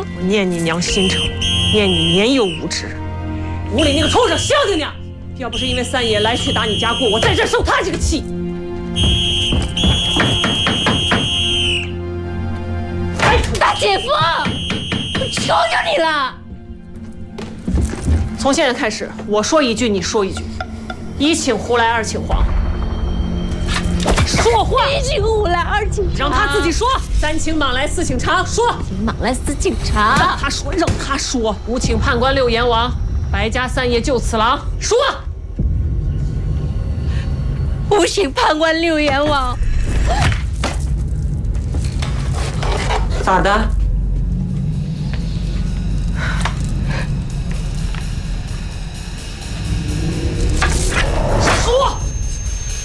我念你娘心诚，念你年幼无知。屋里那个畜生孝敬你，要不是因为三爷来去打你家过，我在这受他这个气。 大姐夫，我求求你了！ 从现在开始，我说一句你说一句，一请胡来，二请黄。说话！ 一请胡来，二请长， 让他自己说。三请莽来，四请长，说。 莽来，四请长。 让他说，让他说。五请判官六阎王，白家三爷救此郎，说。 五请判官六阎王。 咋的？说。